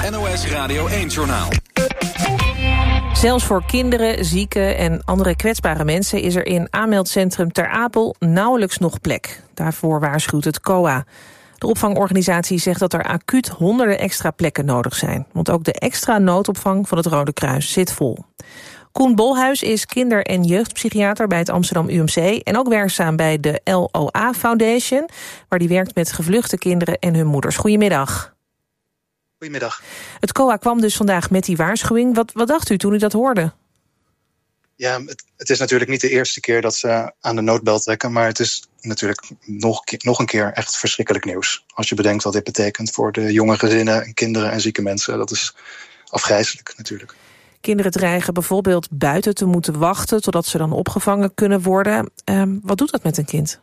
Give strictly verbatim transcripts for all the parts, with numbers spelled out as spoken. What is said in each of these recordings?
N O S Radio één-journaal. Zelfs voor kinderen, zieken en andere kwetsbare mensen is er in aanmeldcentrum Ter Apel nauwelijks nog plek. Daarvoor waarschuwt het C O A. De opvangorganisatie zegt dat er acuut honderden extra plekken nodig zijn. Want ook de extra noodopvang van het Rode Kruis zit vol. Koen Bolhuis is kinder- en jeugdpsychiater bij het Amsterdam U M C... en ook werkzaam bij de L O A Foundation... waar die werkt met gevluchte kinderen en hun moeders. Goedemiddag. Goedemiddag. Het C O A kwam dus vandaag met die waarschuwing. Wat, wat dacht u toen u dat hoorde? Ja, het, het is natuurlijk niet de eerste keer dat ze aan de noodbel trekken... maar het is natuurlijk nog, nog een keer echt verschrikkelijk nieuws. Als je bedenkt wat dit betekent voor de jonge gezinnen... kinderen en zieke mensen. Dat is afgrijselijk natuurlijk. Kinderen dreigen bijvoorbeeld buiten te moeten wachten... totdat ze dan opgevangen kunnen worden. Um, wat doet dat met een kind?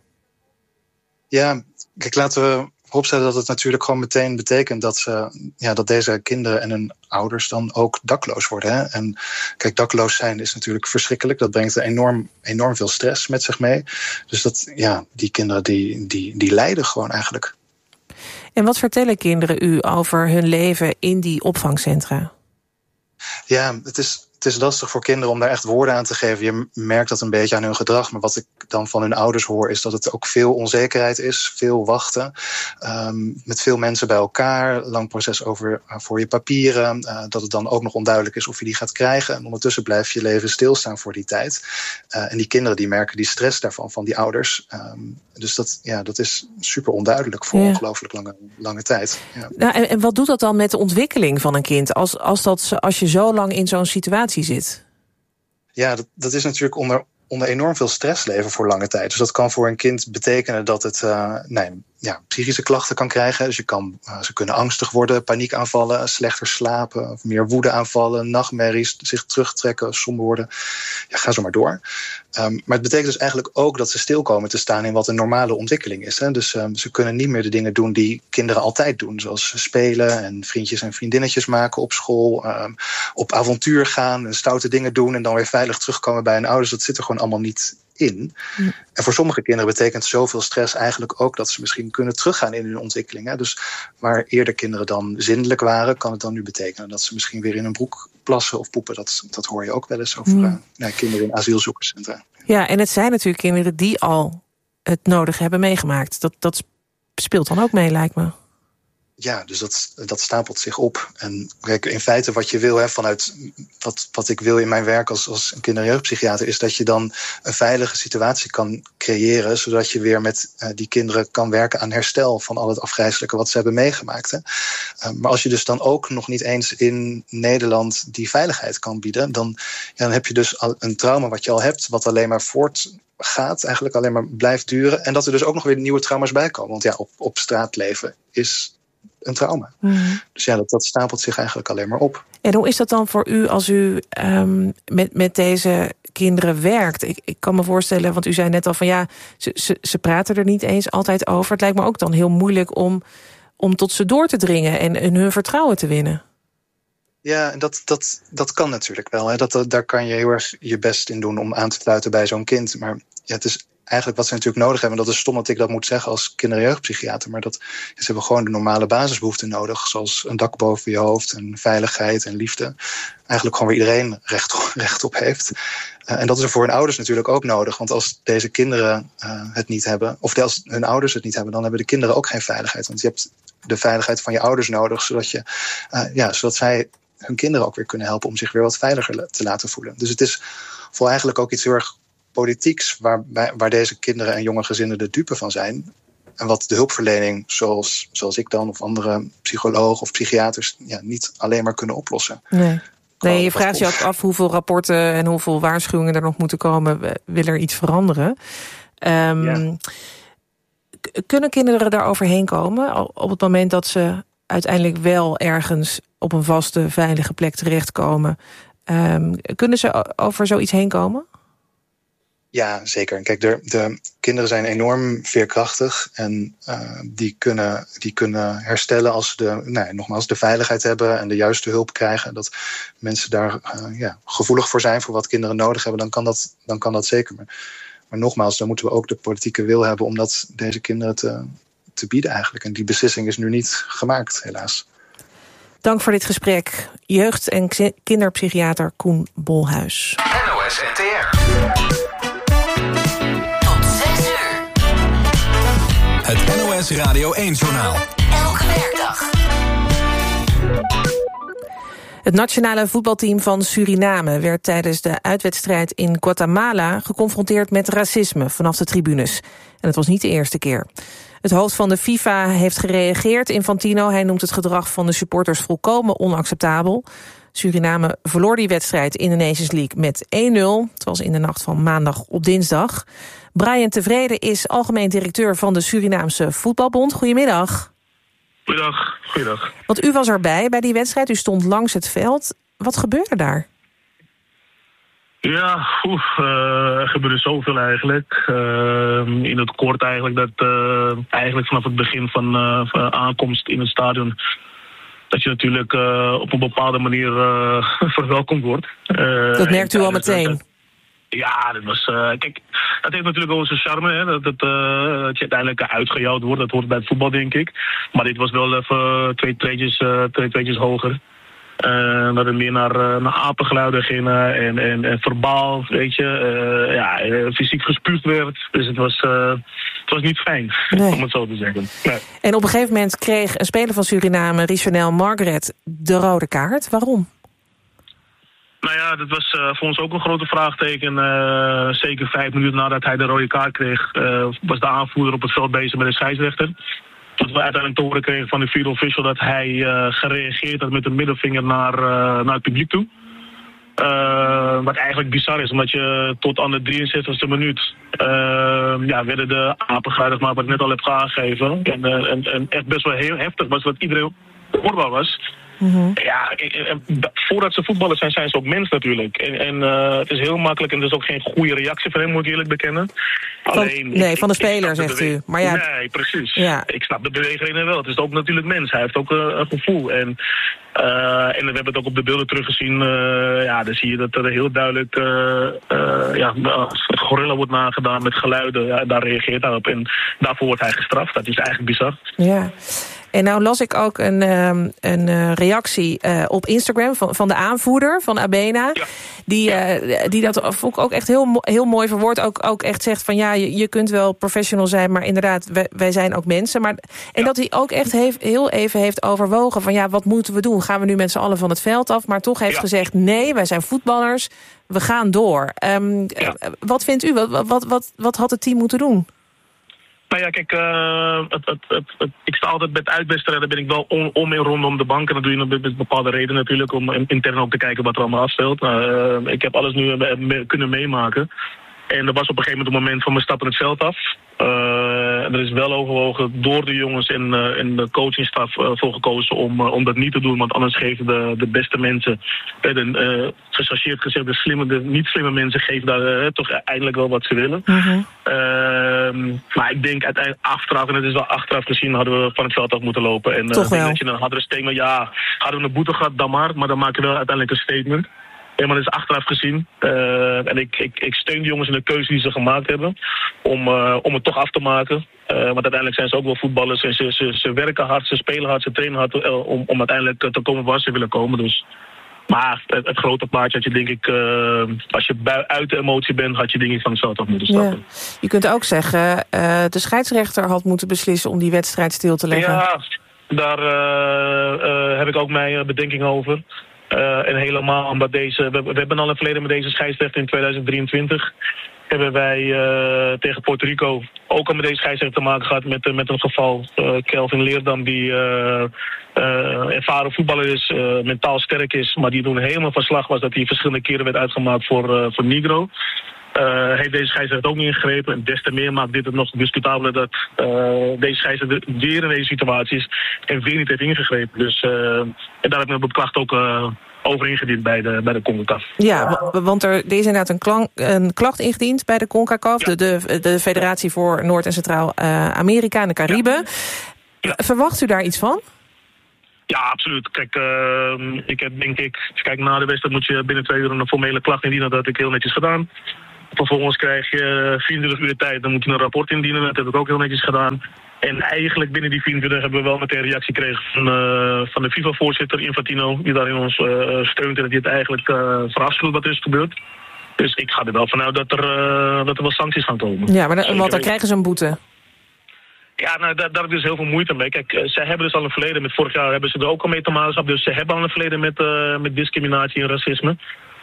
Ja, kijk, laten we vooropstellen dat het natuurlijk gewoon meteen betekent... dat, ze, ja, dat deze kinderen en hun ouders dan ook dakloos worden. Hè? En kijk, dakloos zijn is natuurlijk verschrikkelijk. Dat brengt enorm, enorm veel stress met zich mee. Dus dat, ja, die kinderen die, die, die lijden gewoon eigenlijk. En wat vertellen kinderen u over hun leven in die opvangcentra? Ja, het is, het is lastig voor kinderen om daar echt woorden aan te geven. Je merkt dat een beetje aan hun gedrag. Maar wat ik dan van hun ouders hoor is dat het ook veel onzekerheid is. Veel wachten. Um, met veel mensen bij elkaar. Lang proces over uh, voor je papieren. Uh, dat het dan ook nog onduidelijk is of je die gaat krijgen. En ondertussen blijft je leven stilstaan voor die tijd. Uh, en die kinderen die merken die stress daarvan, van die ouders. Um, dus dat, ja, dat is super onduidelijk voor ja. ongelooflijk lange, lange tijd. Ja. Nou, en, en wat doet dat dan met de ontwikkeling van een kind? Als, als, dat, als je zo lang in zo'n situatie zit? Ja, dat, dat is natuurlijk onder, onder enorm veel stress leven voor lange tijd. Dus dat kan voor een kind betekenen dat het uh, nee, ja, psychische klachten kan krijgen. Dus je kan, uh, ze kunnen angstig worden, paniekaanvallen, slechter slapen, of meer woedeaanvallen, nachtmerries, zich terugtrekken, somber worden. Ja, ga zo maar door. Um, maar het betekent dus eigenlijk ook dat ze stil komen te staan in wat een normale ontwikkeling is. Hè? Dus um, ze kunnen niet meer de dingen doen die kinderen altijd doen. Zoals spelen en vriendjes en vriendinnetjes maken op school. Um, op avontuur gaan en stoute dingen doen en dan weer veilig terugkomen bij hun ouders. Dat zit er gewoon allemaal niet in. Ja. En voor sommige kinderen betekent zoveel stress eigenlijk ook dat ze misschien kunnen teruggaan in hun ontwikkeling. Hè? Dus waar eerder kinderen dan zindelijk waren, kan het dan nu betekenen dat ze misschien weer in een broek plassen of poepen. Dat, dat hoor je ook wel eens over mm. uh, kinderen in asielzoekerscentra. Ja, en het zijn natuurlijk kinderen die al het nodig hebben meegemaakt. Dat, dat speelt dan ook mee, lijkt me. Ja, dus dat, dat stapelt zich op. En kijk, in feite wat je wil, hè, vanuit wat, wat ik wil in mijn werk als, als kinder- en jeugdpsychiater, is dat je dan een veilige situatie kan creëren, zodat je weer met uh, die kinderen kan werken aan herstel van al het afgrijselijke wat ze hebben meegemaakt. Hè. Uh, maar als je dus dan ook nog niet eens in Nederland die veiligheid kan bieden, dan, ja, dan heb je dus al een trauma wat je al hebt, wat alleen maar voort gaat, eigenlijk alleen maar blijft duren. En dat er dus ook nog weer nieuwe trauma's bij komen. Want ja, op, op straat leven is een trauma. Mm. Dus ja, dat, dat stapelt zich eigenlijk alleen maar op. En hoe is dat dan voor u als u um, met, met deze kinderen werkt? Ik, ik kan me voorstellen, want u zei net al van ja, ze, ze, ze praten er niet eens altijd over. Het lijkt me ook dan heel moeilijk om, om tot ze door te dringen en, en hun vertrouwen te winnen. Ja, dat, dat, dat kan natuurlijk wel. Hè. Dat, dat, daar kan je heel erg je best in doen om aan te sluiten bij zo'n kind. Maar ja, het is eigenlijk wat ze natuurlijk nodig hebben. Dat is stom dat ik dat moet zeggen als kinder- en jeugdpsychiater. Maar dat, ze hebben gewoon de normale basisbehoeften nodig. Zoals een dak boven je hoofd en veiligheid en liefde. Eigenlijk gewoon waar iedereen recht op, recht op heeft. Uh, en dat is er voor hun ouders natuurlijk ook nodig. Want als deze kinderen uh, het niet hebben, of als hun ouders het niet hebben, dan hebben de kinderen ook geen veiligheid. Want je hebt de veiligheid van je ouders nodig, zodat, je, uh, ja, zodat zij hun kinderen ook weer kunnen helpen om zich weer wat veiliger te laten voelen. Dus het is voor eigenlijk ook iets heel erg politieks, waar, waar deze kinderen en jonge gezinnen de dupe van zijn. En wat de hulpverlening, zoals, zoals ik dan, of andere psychologen of psychiaters, ja, niet alleen maar kunnen oplossen. Nee. Nee, je vraagt je ook af hoeveel rapporten en hoeveel waarschuwingen er nog moeten komen. Wil er iets veranderen? Um, ja. Kunnen kinderen daar overheen komen op het moment dat ze uiteindelijk wel ergens op een vaste, veilige plek terechtkomen? Um, kunnen ze over zoiets heen komen? Ja, zeker. Kijk, de, de kinderen zijn enorm veerkrachtig en uh, die, kunnen, die kunnen herstellen als ze de, nou, nogmaals, de veiligheid hebben en de juiste hulp krijgen. Dat mensen daar uh, ja, gevoelig voor zijn voor wat kinderen nodig hebben, dan kan dat, dan kan dat zeker. Maar, maar nogmaals, dan moeten we ook de politieke wil hebben om dat deze kinderen te, te bieden eigenlijk. En die beslissing is nu niet gemaakt, helaas. Dank voor dit gesprek. Jeugd- en kinderpsychiater Koen Bolhuis. N O S N T R. Tot zes uur. Het N O S Radio één-journaal. Elke werkdag. Het nationale voetbalteam van Suriname werd tijdens de uitwedstrijd in Guatemala geconfronteerd met racisme vanaf de tribunes. En het was niet de eerste keer. Het hoofd van de FIFA heeft gereageerd, Infantino. Hij noemt het gedrag van de supporters volkomen onacceptabel. Suriname verloor die wedstrijd in de Nations League met één nul. Het was in de nacht van maandag op dinsdag. Brian Tevreden is algemeen directeur van de Surinaamse Voetbalbond. Goedemiddag. Goeiedag, goeiedag. Want u was erbij bij die wedstrijd, u stond langs het veld. Wat gebeurde daar? Ja, oef, uh, er gebeurde zoveel eigenlijk. Uh, in het kort eigenlijk dat uh, eigenlijk vanaf het begin van, uh, van aankomst in het stadion, dat je natuurlijk uh, op een bepaalde manier uh, verwelkomd wordt. Uh, dat merkt u al meteen? Dat, ja, dat was. Uh, kijk, dat heeft natuurlijk ook zijn charme, hè, dat, het, uh, dat je uiteindelijk uitgejouwd wordt. Dat hoort bij het voetbal, denk ik. Maar dit was wel even twee treetjes, uh, twee treetjes hoger. Uh, dat er meer naar, uh, naar apengeluiden gingen en, en, en verbaal, weet je, uh, ja, uh, fysiek gespuugd werd. Dus het was, uh, het was niet fijn, nee. Om het zo te zeggen. Nee. En op een gegeven moment kreeg een speler van Suriname, Richonel Margaret, de rode kaart. Waarom? Nou ja, dat was uh, voor ons ook een grote vraagteken. Uh, zeker vijf minuten nadat hij de rode kaart kreeg, uh, was de aanvoerder op het veld bezig met de scheidsrechter. Dat we uiteindelijk te horen kregen van de vierde official dat hij uh, gereageerd had met de middelvinger naar, uh, naar het publiek toe. Uh, wat eigenlijk bizar is, omdat je tot aan de drieënzestigste minuut uh, ja, werden de apengeluiden, maar wat ik net al heb aangegeven. En, uh, en, en echt best wel heel heftig was, wat iedereen hoorbaar was. Mm-hmm. Ja, voordat ze voetballers zijn, zijn ze ook mens natuurlijk. En, en uh, het is heel makkelijk en er is ook geen goede reactie van hem, moet ik eerlijk bekennen. Alleen, van, nee, ik, van de speler, zegt de u. Maar ja, nee, precies. Ja. Ik snap de bewegingen wel. Het is ook natuurlijk mens. Hij heeft ook uh, een gevoel. En, uh, en we hebben het ook op de beelden teruggezien. Uh, ja, dan zie je dat er heel duidelijk uh, uh, ja, als het gorilla wordt nagedaan met geluiden. Ja, daar reageert hij op. En daarvoor wordt hij gestraft. Dat is eigenlijk bizar. Ja. En nou las ik ook een, um, een uh, reactie uh, op Instagram van, van de aanvoerder van Abena. Ja. Die, uh, die dat vond ik ook echt heel, heel mooi verwoord. Ook, ook echt zegt van ja, je, je kunt wel professional zijn, maar inderdaad, wij, wij zijn ook mensen. Maar, en ja. dat hij ook echt heeft, heel even heeft overwogen van ja, wat moeten we doen? Gaan we nu met z'n allen van het veld af? Maar toch heeft ja. gezegd nee, wij zijn voetballers. We gaan door. Um, ja. uh, wat vindt u? Wat, wat, wat, wat had het team moeten doen? Nou ja, kijk, uh, het, het, het, het, ik sta altijd bij het uitwedstrijden, ben ik wel om, om en rondom de bank. En dat doe je met bepaalde redenen natuurlijk, om intern ook te kijken wat er allemaal afspeelt. Uh, ik heb alles nu me, kunnen meemaken. En er was op een gegeven moment een moment van we stappen het veld af. Uh, en er is wel overwogen door de jongens en, uh, en de coachingstaf uh, voor gekozen om, uh, om dat niet te doen. Want anders geven de, de beste mensen, uh, de, uh, gechargeerd gezegd, de, slimme, de niet slimme mensen geven daar uh, toch eindelijk wel wat ze willen. Uh-huh. Uh, maar ik denk uiteindelijk achteraf, en het is wel achteraf gezien, hadden we van het veld af moeten lopen. En uh, toch wel. Dat je dan hadden we statement, ja, hadden we een boete gehad, dan maar. Maar dan maak je wel uiteindelijk een statement. Ja, maar dat is achteraf gezien. Uh, en ik, ik, ik steun de jongens in de keuze die ze gemaakt hebben. Om, uh, om het toch af te maken. Uh, want uiteindelijk zijn ze ook wel voetballers. En ze, ze, ze werken hard, ze spelen hard, ze trainen hard. Uh, om, om uiteindelijk te komen waar ze willen komen. Dus. Maar het, het grote plaatje had je denk ik. Uh, als je bui, uit de emotie bent, had je denk ik van het veld af moeten stappen. Ja. Je kunt ook zeggen. Uh, de scheidsrechter had moeten beslissen om die wedstrijd stil te leggen. Ja, daar uh, uh, heb ik ook mijn bedenking over. Uh, en helemaal omdat deze... We, we hebben al een verleden met deze scheidsrechter in tweeduizend drieëntwintig. Hebben wij uh, tegen Puerto Rico ook al met deze scheidsrechter te maken gehad met, uh, met een geval. Uh, Kelvin Leerdam die uh, uh, ervaren voetballer is, uh, mentaal sterk is. Maar die toen helemaal van slag was dat hij verschillende keren werd uitgemaakt voor, uh, voor Negro. Uh, heeft deze scheidsrechter ook niet ingegrepen. En des te meer maakt dit het nog discutabeler dat uh, deze scheidsrechter weer in deze situatie is en weer niet heeft ingegrepen. Dus, uh, en daar heb ik mijn klacht ook uh, over ingediend bij de, bij de CONCACAF. Ja, want er, er is inderdaad een, klank, een klacht ingediend bij de CONCACAF, ja. de, de, de Federatie voor Noord- en Centraal-Amerika en de Cariben. Ja. Ja. Verwacht u daar iets van? Ja, absoluut. Kijk, uh, ik heb denk ik, kijk, na de wedstrijd moet je binnen twee uur een formele klacht indienen. Dat heb ik heel netjes gedaan. Vervolgens krijg je vierentwintig uur tijd, dan moet je een rapport indienen. Dat heb ik ook heel netjes gedaan. En eigenlijk binnen die vierentwintig hebben we wel meteen een reactie gekregen van, uh, van de FIFA-voorzitter Infantino, die daarin ons uh, steunt en dat hij het eigenlijk uh, verafschuwt wat er is gebeurd. Dus ik ga er wel vanuit dat er, uh, dat er wel sancties gaan komen. Ja, maar da- want dan krijgen ze een boete. Ja, nou, daar, daar heb ik dus heel veel moeite mee. Kijk, uh, zij hebben dus al een verleden met, vorig jaar hebben ze er ook al mee te maken gehad, dus ze hebben al een verleden met, uh, met discriminatie en racisme.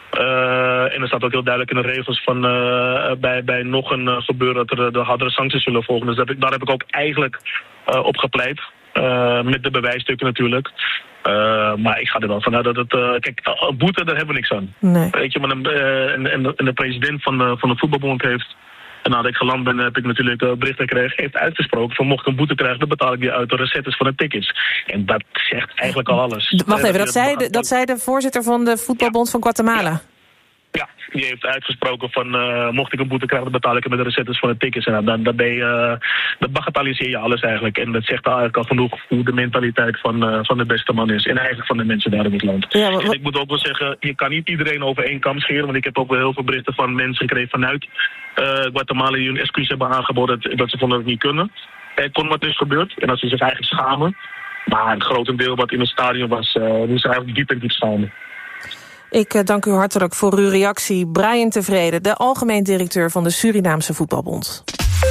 Uh, en er staat ook heel duidelijk in de regels van uh, bij, bij nog een uh, gebeuren dat er uh, de hardere sancties zullen volgen. Dus dat heb ik, daar heb ik ook eigenlijk uh, op gepleit. Uh, met de bewijsstukken natuurlijk. Uh, maar ik ga er wel vanuit dat het... Uh, kijk, uh, boete, daar hebben we niks aan. Nee. Weet je, maar een, uh, en, en, de, en de president van de, van de voetbalbond heeft... En nadat ik geland ben, heb ik natuurlijk uh, berichten gekregen. Heeft uitgesproken van mocht ik een boete krijgen, dan betaal ik die uit de recettes van de tickets. En dat zegt eigenlijk al alles. Wacht even, dat zei de, dat zei de voorzitter van de voetbalbond ja. van Guatemala? Ja. Ja, die heeft uitgesproken van uh, mocht ik een boete krijgen, dan betaal ik het met de recettes van de tickets. En dan, dan, ben je, uh, dan bagatelliseer je alles eigenlijk. En dat zegt eigenlijk al genoeg hoe de mentaliteit van, uh, van de beste man is. En eigenlijk van de mensen daar in het land. Ja, maar... En ik moet ook wel zeggen, je kan niet iedereen over één kam scheren. Want ik heb ook wel heel veel berichten van mensen gekregen vanuit uh, Guatemala die hun excuus hebben aangeboden dat, dat ze vonden dat het niet kunnen. Er kon wat is gebeurd. En dat ze zich eigenlijk schamen. Maar een grotendeel wat in het stadion was, uh, die is eigenlijk diep en diep schamen. Ik uh, dank u hartelijk voor uw reactie. Brian Tevreden, de algemeen directeur van de Surinaamse Voetbalbond.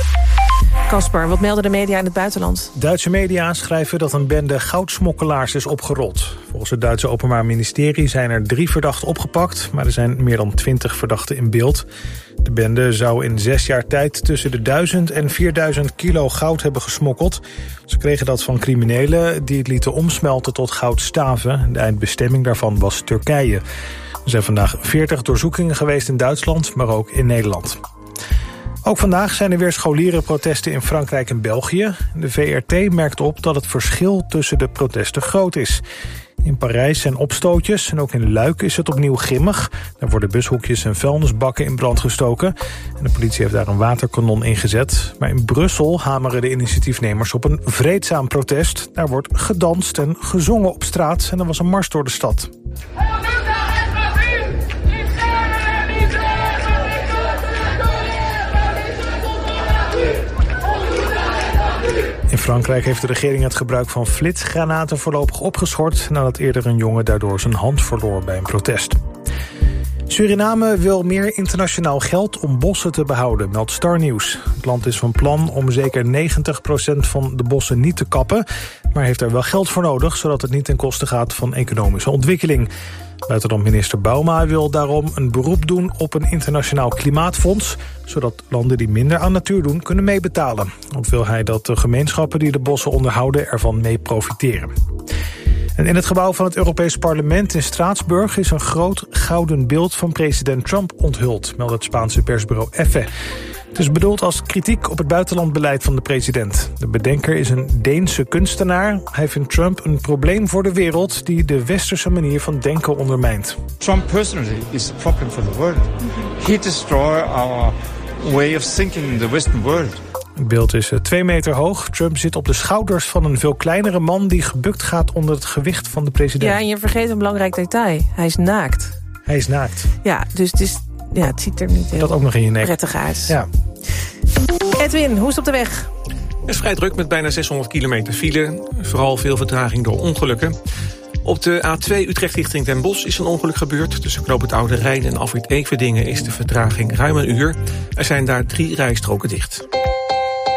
Kasper, wat melden de media in het buitenland? Duitse media schrijven dat een bende goudsmokkelaars is opgerold. Volgens het Duitse Openbaar Ministerie zijn er drie verdachten opgepakt, maar er zijn meer dan twintig verdachten in beeld. De bende zou in zes jaar tijd tussen de duizend en vierduizend kilo goud hebben gesmokkeld. Ze kregen dat van criminelen die het lieten omsmelten tot goudstaven. De eindbestemming daarvan was Turkije. Er zijn vandaag veertig doorzoekingen geweest in Duitsland, maar ook in Nederland. Ook vandaag zijn er weer scholierenprotesten in Frankrijk en België. De V R T merkt op dat het verschil tussen de protesten groot is. In Parijs zijn opstootjes en ook in Luik is het opnieuw grimmig. Daar worden bushoekjes en vuilnisbakken in brand gestoken. En de politie heeft daar een waterkanon ingezet. Maar in Brussel hameren de initiatiefnemers op een vreedzaam protest. Daar wordt gedanst en gezongen op straat en er was een mars door de stad. In Frankrijk heeft de regering het gebruik van flitsgranaten voorlopig opgeschort nadat eerder een jongen daardoor zijn hand verloor bij een protest. Suriname wil meer internationaal geld om bossen te behouden, meldt Star News. Het land is van plan om zeker negentig procent van de bossen niet te kappen, maar heeft er wel geld voor nodig, zodat het niet ten koste gaat van economische ontwikkeling. Buitenlandminister Bouma wil daarom een beroep doen op een internationaal klimaatfonds, zodat landen die minder aan natuur doen kunnen meebetalen. Ook wil hij dat de gemeenschappen die de bossen onderhouden ervan mee profiteren. En in het gebouw van het Europees Parlement in Straatsburg is een groot gouden beeld van president Trump onthuld, meldt het Spaanse persbureau EFE. Het is bedoeld als kritiek op het buitenlandbeleid van de president. De bedenker is een Deense kunstenaar. Hij vindt Trump een probleem voor de wereld die de westerse manier van denken ondermijnt. Trump personally is a problem for the world. He destroys our way of thinking in the Western world. Het beeld is twee meter hoog. Trump zit op de schouders van een veel kleinere man die gebukt gaat onder het gewicht van de president. Ja, en je vergeet een belangrijk detail. Hij is naakt. Hij is naakt. Ja, dus het, is, ja, het ziet er niet heel dat ook nog in je nek. prettig uit. Ja. Edwin, hoe is het op de weg? Het is vrij druk met bijna zeshonderd kilometer file. Vooral veel vertraging door ongelukken. Op de A twee Utrecht richting Den Bosch is een ongeluk gebeurd. Tussen Knoop het Oude Rijn en Afrit Everdingen is de vertraging ruim een uur. Er zijn daar drie rijstroken dicht.